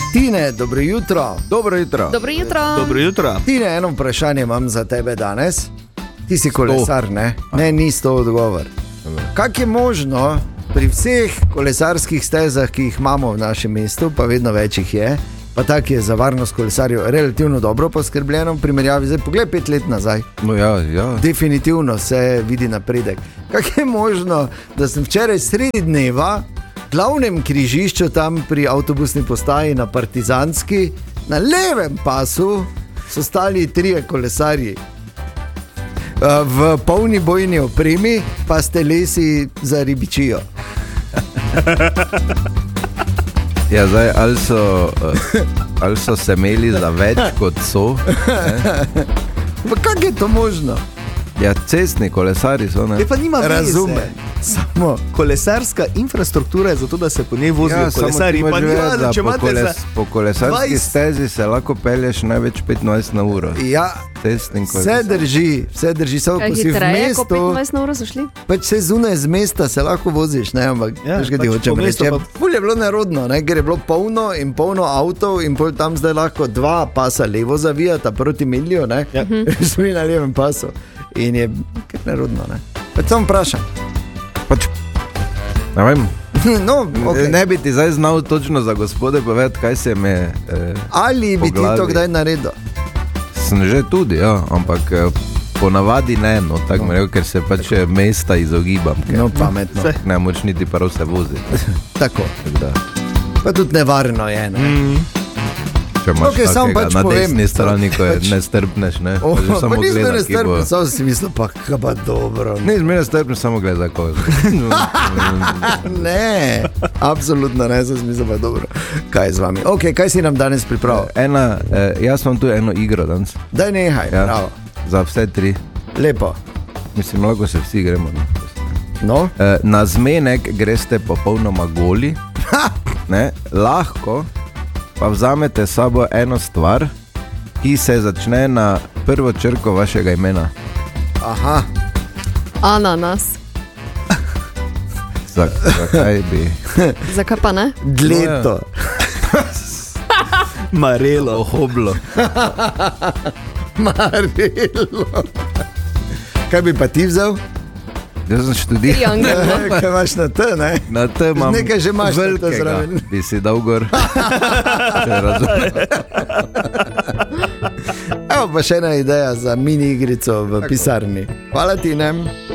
Tine, dobro jutro. Dobro jutro. Dobro jutro. Dobro jutro. Tine, eno vprašanje imam za tebe danes. Ti si kolesar, ne? Ne, ni to odgovor. Kako je možno pri vseh kolesarskih stezah, ki jih imamo v našem mestu, pa vedno več jih je, pa tak je za varnost kolesarjev relativno dobro poskrbljeno v primerjavi, zdaj pogled 5 let nazaj. No, ja. Definitivno se vidi napredek. Kako je možno, da sem včeraj sredi dneva v glavnem križišču tam pri avtobusni postaji na Partizanski, na levem pasu so stali 3 kolesarji. V polni bojni opremi pa ste lesi za ribičijo. Ja, zdaj, ali so se imeli za več kot so? Kako je to možno? Ja, cestni kolesari so, ne? Pa nima Razume. Samo kolesarska infrastruktura je zato, da se po njej vozijo kolesarji. Pa nima, da če imate za po kolesarski 20 stezi se lahko pelješ največ 25 na uro. ja, Cestni vse kolesar. drži, samo ko si v Hitreje, kot mestu, 25 na uro so šli. pač se zunaj z mesta se lahko voziš, ne, ampak Ja, veš, kaj ti pač hočem po mestu reči. pa- Ful je bilo nerodno, ne, ker je bilo polno in polno avtov in pol tam zdaj lahko 2 pasa levo zavijata proti Milju, ne, Ja. smo na levem pasu in je kar nerodno, ne. Pač samo vprašam. Pač, ne vem, No, okay. ne bi ti zdaj znal točno za gospode povedati, kaj se me... Ali bi po ti to glavi. kdaj naredil? Sem že tudi, ja, ampak ponavadi ne, no, tako no. Ker se pač mesta izogibam, ker No, pametno. ne moč niti prav se voziti. Tako. Tako da, Pa tudi nevarno je, ne. če imaš Okej, samo takega pač na povem. desni strani, ko je Pač- nestrpneš, ne, Oh, že pa samo nisem gleda, ki bo... nestrpen, samo si mislil, pa dobro. Ne, zmeraj nestrpneš, samo gleda, ko je. Ne, absolutno ne, sem mislil, pa dobro. Kaj je z vami? Ok, kaj si nam danes pripravil? Jaz imam tu eno igro danes, Daj nehaj, ja, bravo. za vse 3. Lepo. Mislim, lahko se vsi gremo. Ne? No, Na zmenek greste popolnoma goli, ne? Lahko pa vzamete s sabo eno stvar, ki se začne na prvo črko vašega imena. aha, Ananas. Zakaj bi? Zakaj pa ne? dleto. Marelo. Ohoblo. Marelo. Kaj bi pa ti vzel? Jaz sem študiral. Triangel. Kaj imaš na T, ne? Na tem imam Nekaj že imaš na T velikega, zraven. bi si dal gor. Če razumem. Evo pa še ena ideja za mini igrico v pisarni. Hvala ti, ne?